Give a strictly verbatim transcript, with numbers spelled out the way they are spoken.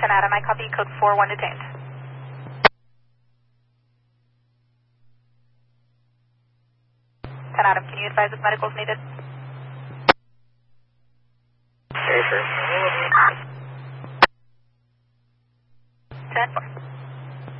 ten Adam, I copy code four one detained. ten Adam, can you advise if medical is needed? Very sure. ten four.